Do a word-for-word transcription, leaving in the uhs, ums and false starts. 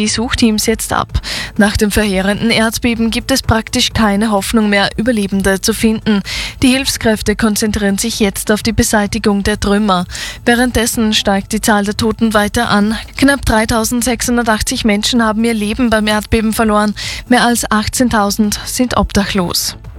die Suchteams jetzt ab. Nach dem verheerenden Erdbeben gibt es praktisch keine Hoffnung mehr, Überlebende zu finden. Die Hilfskräfte konzentrieren sich jetzt auf die Beseitigung der Trümmer. Währenddessen steigt die Zahl der Toten weiter an. Knapp dreitausendsechshundertachtzig Menschen haben ihr Leben beim Erdbeben verloren. Mehr als achtzehntausend sind obdachlos.